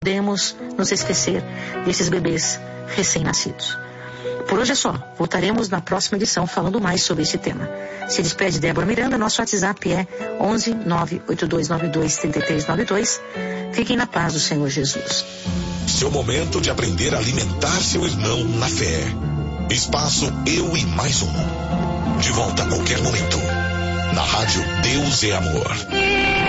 podemos nos esquecer desses bebês recém-nascidos. Por hoje é só. Voltaremos na próxima edição falando mais sobre esse tema. Se despede Débora Miranda. Nosso WhatsApp é 11 98292 3392. Fiquem na paz do Senhor Jesus. Seu momento de aprender a alimentar seu irmão na fé. Espaço Eu e Mais Um. De volta a qualquer momento. Na rádio Deus é Amor.